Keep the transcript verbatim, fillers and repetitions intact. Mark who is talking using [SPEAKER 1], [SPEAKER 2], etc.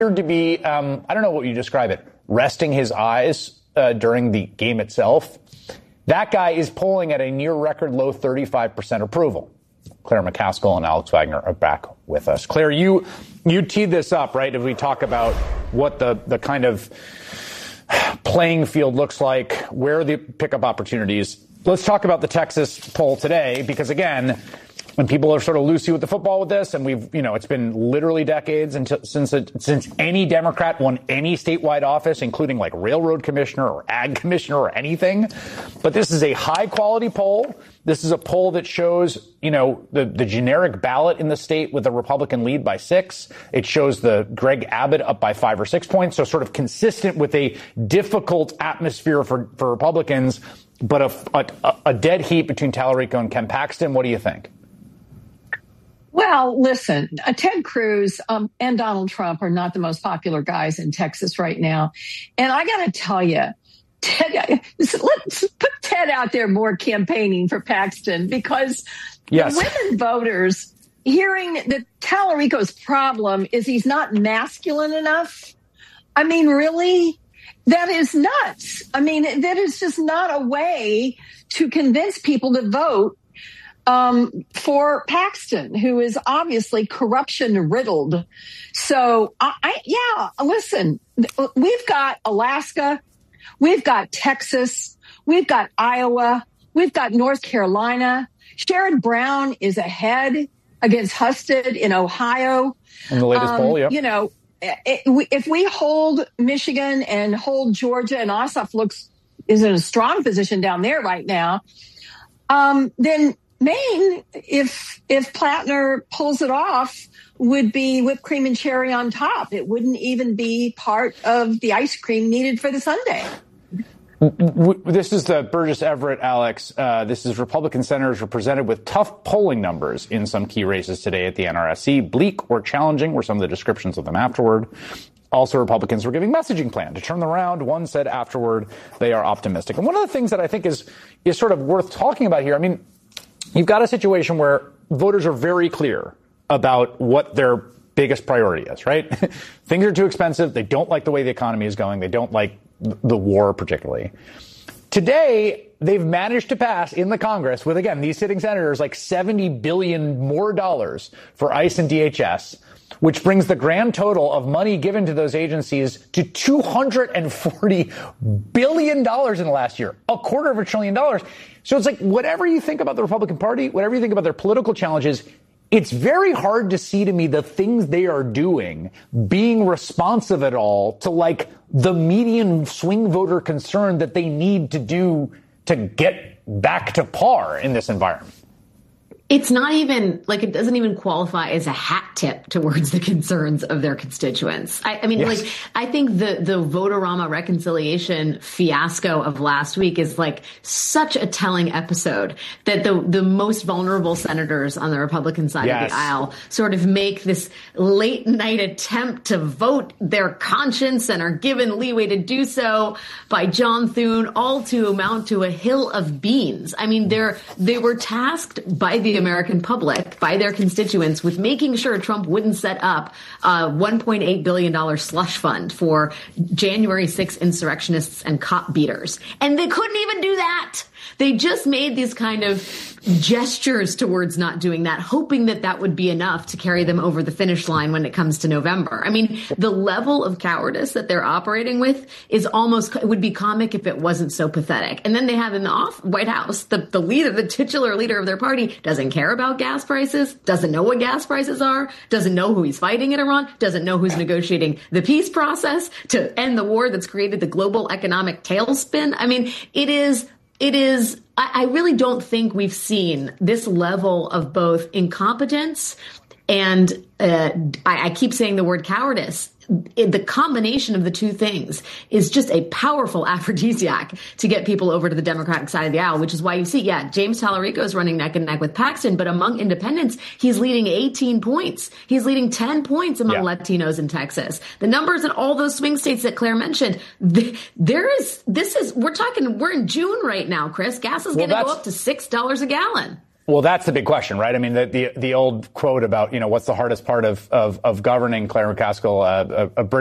[SPEAKER 1] To be, um, I don't know what you describe it, resting his eyes uh, during the game itself. That guy is polling at a near record low thirty-five percent approval. Claire McCaskill and Alex Wagner are back with us. Claire, you you teed this up, right? If we talk about what the, the kind of playing field looks like, where are the pickup opportunities? Let's talk about the Texas poll today, because again, when people are sort of loosey with the football with this, and we've, you know, it's been literally decades until, since it, since any Democrat won any statewide office, including like railroad commissioner or ag commissioner or anything. But this is a high quality poll. This is a poll that shows, you know, the, the generic ballot in the state with a Republican lead by six. It shows the Greg Abbott up by five or six points. So sort of consistent with a difficult atmosphere for, for Republicans, but a, a, a dead heat between Tallarico and Ken Paxton. What do you think?
[SPEAKER 2] Well, listen, uh, Ted Cruz um, and Donald Trump are not the most popular guys in Texas right now. And I got to tell you, Ted, let's put Ted out there more campaigning for Paxton, because yes. The women voters hearing that Tallarico's problem is he's not masculine enough. I mean, really? That is nuts. I mean, that is just not a way to convince people to vote Um, for Paxton, who is obviously corruption riddled. So, I, I, yeah, listen, we've got Alaska, we've got Texas, we've got Iowa, we've got North Carolina. Sherrod Brown is ahead against Husted in Ohio.
[SPEAKER 1] In the latest um, poll, yeah.
[SPEAKER 2] You know, it, if we hold Michigan and hold Georgia, and Ossoff looks is in a strong position down there right now, um, then Maine, if if Plattner pulls it off, would be whipped cream and cherry on top. It wouldn't even be part of the ice cream needed for the sundae.
[SPEAKER 1] This is the Burgess Everett, Alex. Uh, this is Republican senators were presented with tough polling numbers in some key races today at the N R S C. Bleak or challenging were some of the descriptions of them afterward. Also, Republicans were giving messaging plan to turn them around. One said afterward they are optimistic. And one of the things that I think is is sort of worth talking about here, I mean, you've got a situation where voters are very clear about what their biggest priority is, right? Things are too expensive. They don't like the way the economy is going. They don't like the war particularly. Today, they've managed to pass in the Congress with, again, these sitting senators, like seventy billion dollars more dollars for ICE and D H S, which brings the grand total of money given to those agencies to two hundred forty billion dollars in the last year, a quarter of a trillion dollars. So it's like, whatever you think about the Republican Party, whatever you think about their political challenges, it's very hard to see to me the things they are doing being responsive at all to like the median swing voter concern that they need to do to get back to par in this environment.
[SPEAKER 3] It's not even like it doesn't even qualify as a hat tip towards the concerns of their constituents. I, I mean, yes. like I think the the Votorama reconciliation fiasco of last week is like such a telling episode that the the most vulnerable senators on the Republican side yes. of the aisle sort of make this late night attempt to vote their conscience and are given leeway to do so by John Thune, all to amount to a hill of beans. I mean, they're they were tasked by the American public, by their constituents, with making sure Trump wouldn't set up a one point eight billion dollars slush fund for January sixth insurrectionists and cop beaters. And they couldn't even do that. They just made these kind of gestures towards not doing that, hoping that that would be enough to carry them over the finish line when it comes to November. I mean, the level of cowardice that they're operating with is almost, it would be comic if it wasn't so pathetic. And then they have in the off White House, the, the leader, the titular leader of their party doesn't care about gas prices, doesn't know what gas prices are, doesn't know who he's fighting in Iran, doesn't know who's negotiating the peace process to end the war that's created the global economic tailspin. I mean, it is It is, I really don't think we've seen this level of both incompetence and uh, I, I keep saying the word cowardice. It, the combination of the two things is just a powerful aphrodisiac to get people over to the Democratic side of the aisle, which is why you see, yeah, James Tallarico is running neck and neck with Paxton, but among independents, he's leading eighteen points. He's leading ten points among yeah. Latinos in Texas. The numbers in all those swing states that Claire mentioned, th- there is, this is, we're talking, we're in June right now, Chris. Gas is well, going to go up to six dollars a gallon.
[SPEAKER 1] Well, that's the big question, right? I mean, the the, the old quote about, you know, what's the hardest part of of, of governing, Claire McCaskill, uh, a, a British